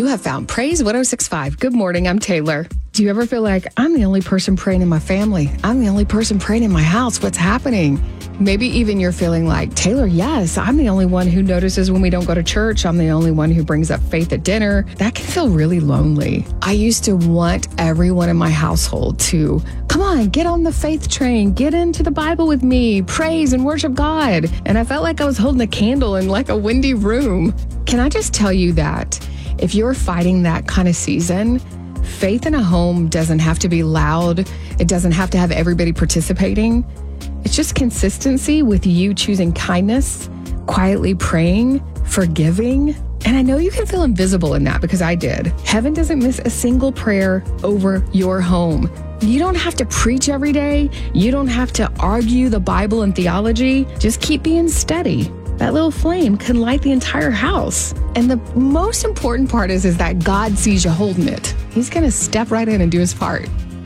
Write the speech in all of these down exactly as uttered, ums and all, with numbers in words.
have found Praise one oh six point five. Good morning, I'm Taylor. Do you ever feel like I'm the only person praying in my family? I'm the only person praying in my house. What's happening? Maybe even you're feeling like, Taylor, yes, I'm the only one who notices when we don't go to church. I'm the only one who brings up faith at dinner. That can feel really lonely. I used to want everyone in my household to, come on, get on the faith train, get into the Bible with me, praise and worship God. And I felt like I was holding a candle in like a windy room. Can I just tell you that if you're fighting that kind of season, faith in a home doesn't have to be loud. It doesn't have to have everybody participating. It's just consistency with you choosing kindness, quietly praying, forgiving. And I know you can feel invisible in that because I did. Heaven doesn't miss a single prayer over your home. You don't have to preach every day. You don't have to argue the Bible and theology. Just keep being steady. That little flame can light the entire house. And the most important part is, is that God sees you holding it. He's going to step right in and do his part.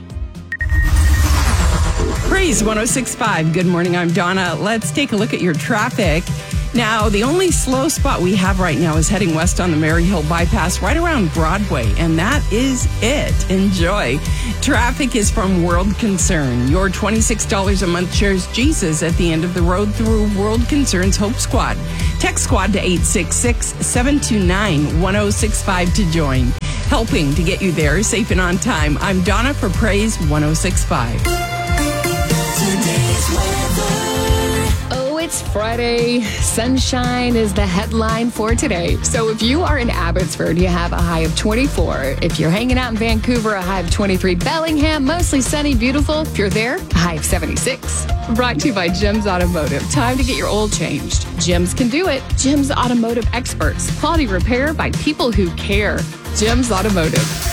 Praise one oh six point five. Good morning, I'm Donna. Let's take a look at your traffic. Now, the only slow spot we have right now is heading west on the Mary Hill Bypass right around Broadway, and that is it. Enjoy. Traffic is from World Concern. Your twenty-six dollars a month shares Jesus at the end of the road through World Concern's Hope Squad. Text Squad to eight six six, seven two nine, one oh six five to join. Helping to get you there safe and on time. I'm Donna for Praise one oh six point five. Oh, it's Friday. Sunshine is the headline for today. So if you are in Abbotsford, you have a high of twenty-four. If you're hanging out in Vancouver, a high of twenty-three. Bellingham, mostly sunny, beautiful. If you're there, a high of seventy-six. Brought to you by Jim's Automotive. Time to get your oil changed. Jim's can do it. Jim's Automotive experts. Quality repair by people who care. Jim's Automotive.